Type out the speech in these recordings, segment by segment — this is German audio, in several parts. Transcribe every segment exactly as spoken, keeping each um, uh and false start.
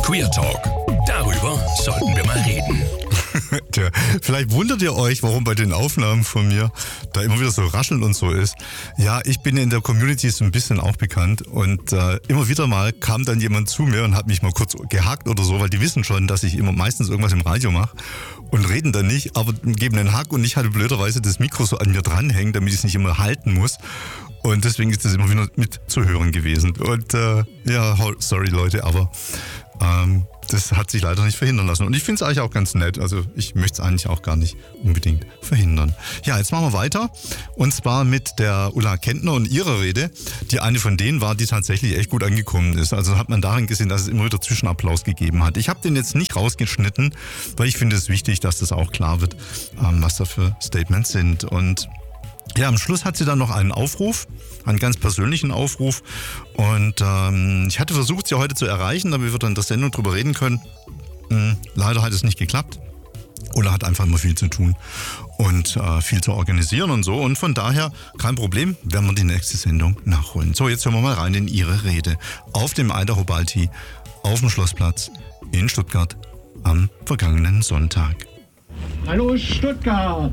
Queer Talk. Darüber sollten wir mal reden. Tja, vielleicht wundert ihr euch, warum bei den Aufnahmen von mir da immer wieder so rascheln und so ist. Ja, ich bin in der Community so ein bisschen auch bekannt und äh, immer wieder mal kam dann jemand zu mir und hat mich mal kurz gehackt oder so, weil die wissen schon, dass ich immer meistens irgendwas im Radio mache und reden dann nicht, aber geben einen Hack und ich hatte blöderweise das Mikro so an mir dranhängen, damit ich es nicht immer halten muss. Und deswegen ist das immer wieder mit zu hören gewesen. Und äh, ja, sorry Leute, aber ähm, das hat sich leider nicht verhindern lassen. Und ich finde es eigentlich auch ganz nett. Also ich möchte es eigentlich auch gar nicht unbedingt verhindern. Ja, jetzt machen wir weiter. Und zwar mit der Ulla Kentner und ihrer Rede. Die eine von denen war, die tatsächlich echt gut angekommen ist. Also hat man darin gesehen, dass es immer wieder Zwischenapplaus gegeben hat. Ich habe den jetzt nicht rausgeschnitten, weil ich finde es wichtig, dass das auch klar wird, ähm, was da für Statements sind. Und ja, am Schluss hat sie dann noch einen Aufruf, einen ganz persönlichen Aufruf. Und ähm, ich hatte versucht, sie heute zu erreichen, damit wir dann in der Sendung drüber reden können. Hm, leider hat es nicht geklappt. Ulla hat einfach immer viel zu tun und äh, viel zu organisieren und so. Und von daher, kein Problem, werden wir die nächste Sendung nachholen. So, jetzt hören wir mal rein in ihre Rede auf dem Idaho Balti auf dem Schlossplatz in Stuttgart am vergangenen Sonntag. Hallo Stuttgart!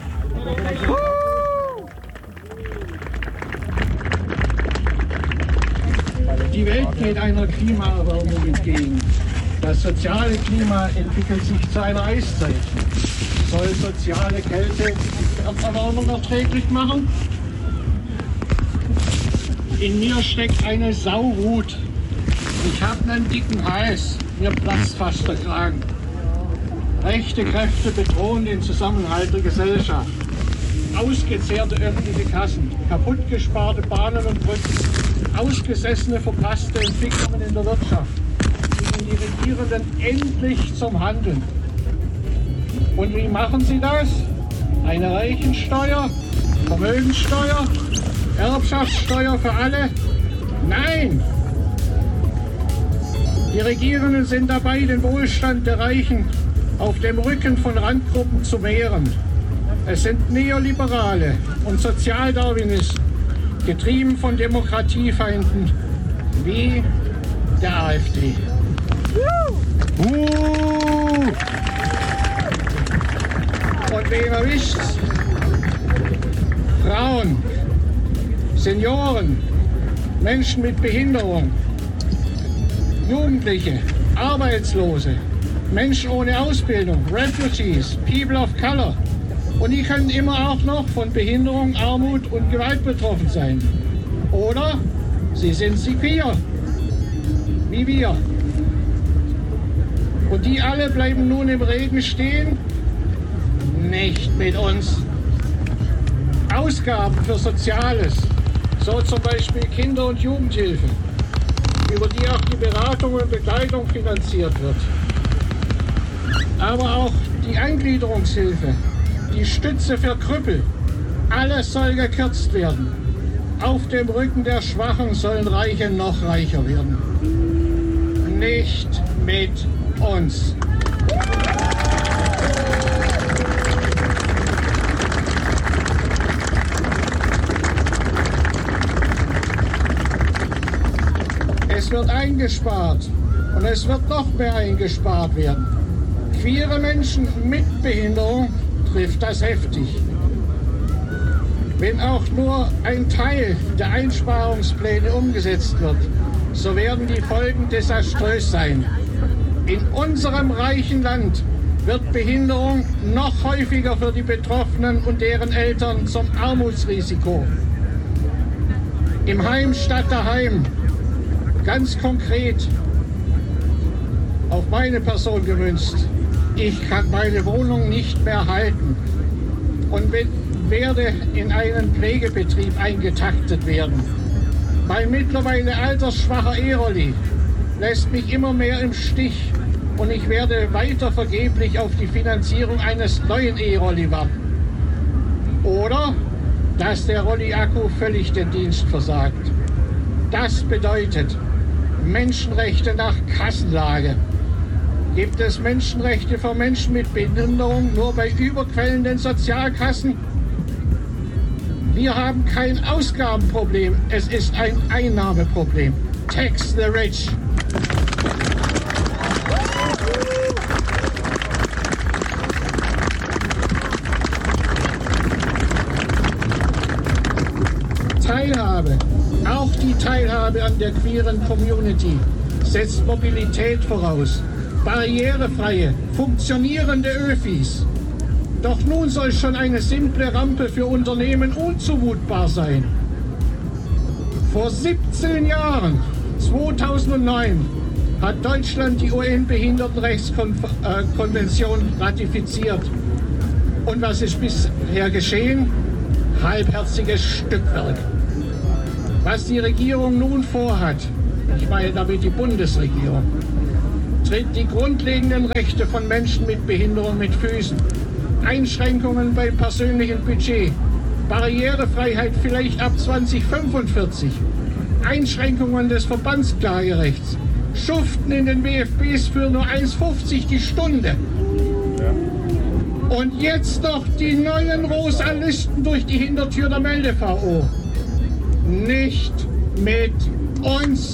Die Welt geht einer Klimaerwärmung entgegen. Das soziale Klima entwickelt sich zu einer Eiszeit. Soll soziale Kälte die Erderwärmung erträglich machen? In mir steckt eine Sauwut. Ich habe einen dicken Hals. Mir platzt fast der Kragen. Rechte Kräfte bedrohen den Zusammenhalt der Gesellschaft. Ausgezehrte öffentliche Kassen, kaputtgesparte Bahnen und Brücken, ausgesessene, verpasste Entwicklungen in der Wirtschaft zwingen die Regierenden endlich zum Handeln. Und wie machen sie das? Eine Reichensteuer, Vermögenssteuer, Erbschaftssteuer für alle? Nein! Die Regierenden sind dabei, den Wohlstand der Reichen auf dem Rücken von Randgruppen zu mehren. Es sind Neoliberale und Sozialdarwinisten, getrieben von Demokratiefeinden wie der AfD. Uh! Und wem erwischt's? Frauen, Senioren, Menschen mit Behinderung, Jugendliche, Arbeitslose, Menschen ohne Ausbildung, Refugees, People of Color. Und die können immer auch noch von Behinderung, Armut und Gewalt betroffen sein. Oder sie sind queer, wie wir. Und die alle bleiben nun im Regen stehen? Nicht mit uns. Ausgaben für Soziales, so zum Beispiel Kinder- und Jugendhilfe, über die auch die Beratung und Begleitung finanziert wird. Aber auch die Eingliederungshilfe, die Stütze für Krüppel, alles soll gekürzt werden. Auf dem Rücken der Schwachen sollen Reiche noch reicher werden. Nicht mit uns. Es wird eingespart und es wird noch mehr eingespart werden. Queere Menschen mit Behinderung trifft das heftig. Wenn auch nur ein Teil der Einsparungspläne umgesetzt wird, so werden die Folgen desaströs sein. In unserem reichen Land wird Behinderung noch häufiger für die Betroffenen und deren Eltern zum Armutsrisiko. Im Heim statt daheim, ganz konkret auf meine Person gemünzt. Ich kann meine Wohnung nicht mehr halten und werde in einen Pflegebetrieb eingetaktet werden. Mein mittlerweile altersschwacher E-Rolli lässt mich immer mehr im Stich und ich werde weiter vergeblich auf die Finanzierung eines neuen E-Rolli warten. Oder dass der Rolli-Akku völlig den Dienst versagt. Das bedeutet Menschenrechte nach Kassenlage. Gibt es Menschenrechte für Menschen mit Behinderung nur bei überquellenden Sozialkassen? Wir haben kein Ausgabenproblem, es ist ein Einnahmeproblem. Tax the rich. Teilhabe, auch die Teilhabe an der queeren Community, setzt Mobilität voraus. Barrierefreie, funktionierende Öfis. Doch nun soll schon eine simple Rampe für Unternehmen unzumutbar sein. Vor siebzehn Jahren, zweitausendneun, hat Deutschland die U N-Behindertenrechtskonvention ratifiziert. Und was ist bisher geschehen? Halbherziges Stückwerk. Was die Regierung nun vorhat, ich meine damit die Bundesregierung, tritt die grundlegenden Rechte von Menschen mit Behinderung mit Füßen. Einschränkungen beim persönlichen Budget, Barrierefreiheit vielleicht ab zweitausendfünfundvierzig, Einschränkungen des Verbandsklagerechts, Schuften in den W F Bs für nur eins fünfzig die Stunde. Und jetzt noch die neuen rosa Listen durch die Hintertür der Melde-V O. Nicht mit uns.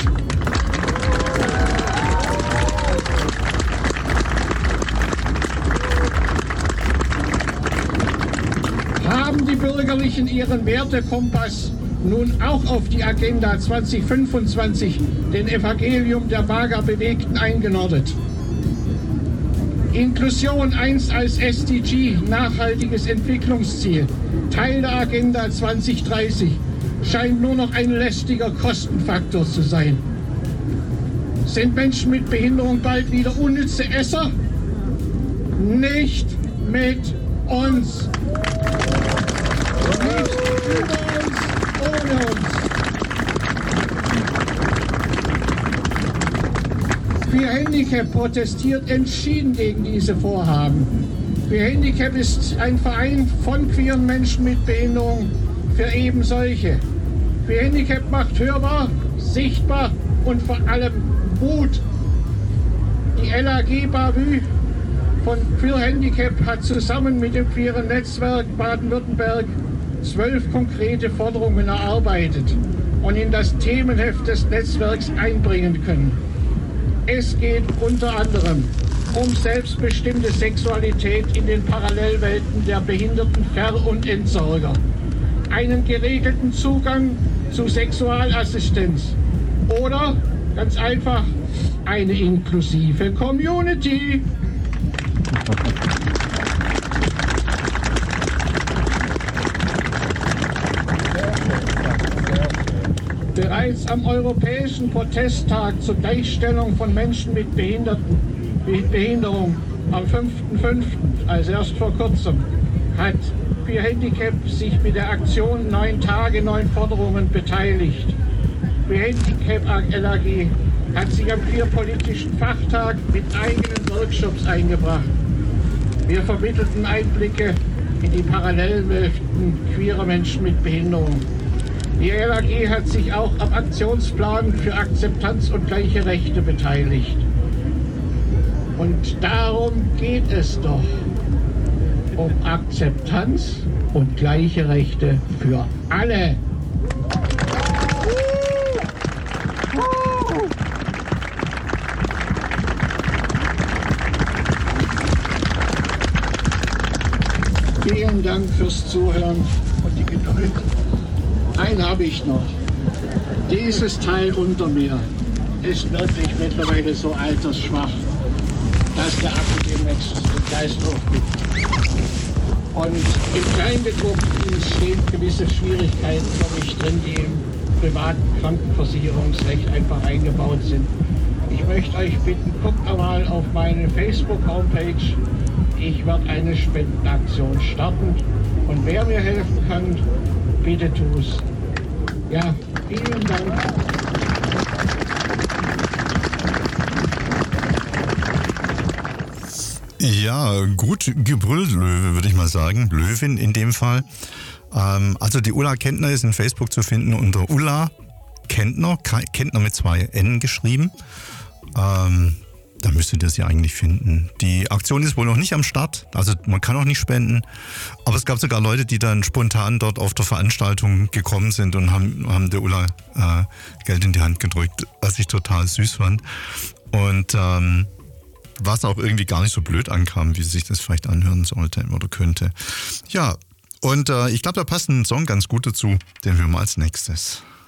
Haben die Bürgerlichen ihren Wertekompass nun auch auf die Agenda zweitausendfünfundzwanzig, den Evangelium der mager Bewegten, eingenordet? Inklusion eins als S D G, nachhaltiges Entwicklungsziel, Teil der Agenda zweitausenddreißig, scheint nur noch ein lästiger Kostenfaktor zu sein. Sind Menschen mit Behinderung bald wieder unnütze Esser? Nicht mit uns. Nicht über uns, ohne uns. Queer Handicap protestiert entschieden gegen diese Vorhaben. Queer Handicap ist ein Verein von queeren Menschen mit Behinderung für eben solche. Queer Handicap macht hörbar, sichtbar und vor allem Mut. Die L A G Bavü von Queer Handicap hat zusammen mit dem queeren Netzwerk Baden-Württemberg zwölf konkrete Forderungen erarbeitet und in das Themenheft des Netzwerks einbringen können. Es geht unter anderem um selbstbestimmte Sexualität in den Parallelwelten der behinderten Ver- und Entsorger, einen geregelten Zugang zu Sexualassistenz oder ganz einfach eine inklusive Community. Bereits am Europäischen Protesttag zur Gleichstellung von Menschen mit Behinderten, Behinderung am fünften fünften, also erst vor kurzem, hat Queer Handicap sich mit der Aktion Neun Tage, Neun Forderungen beteiligt. Queer Handicap L A G hat sich am queerpolitischen Fachtag mit eigenen Workshops eingebracht. Wir vermittelten Einblicke in die Parallelwelten queerer Menschen mit Behinderung. Die L A G hat sich auch am Aktionsplan für Akzeptanz und gleiche Rechte beteiligt. Und darum geht es doch. Um Akzeptanz und gleiche Rechte für alle. Vielen Dank fürs Zuhören und die Geduld. Einen habe ich noch. Dieses Teil unter mir ist wirklich mittlerweile so altersschwach, dass der Akku demnächst den Geist aufgibt. Und im Kleingedruck stehen gewisse Schwierigkeiten für mich drin, die im privaten Krankenversicherungsrecht einfach eingebaut sind. Ich möchte euch bitten, guckt mal auf meine Facebook-Homepage. Ich werde eine Spendenaktion starten. Und wer mir helfen kann, bitte tu es. Ja, vielen Dank. Ja, gut gebrüllt, Löwe, würde ich mal sagen. Löwin in dem Fall. Ähm, also die Ulla Kentner ist in Facebook zu finden unter Ulla Kentner, Kentner mit zwei N geschrieben. Ähm, da müsstet ihr sie eigentlich finden. Die Aktion ist wohl noch nicht am Start, also man kann auch nicht spenden. Aber es gab sogar Leute, die dann spontan dort auf der Veranstaltung gekommen sind und haben, haben der Ulla äh, Geld in die Hand gedrückt, was ich total süß fand. Und ähm, was auch irgendwie gar nicht so blöd ankam, wie sich das vielleicht anhören sollte oder könnte. Ja, und äh, ich glaube, da passt ein Song ganz gut dazu, den hören wir als nächstes.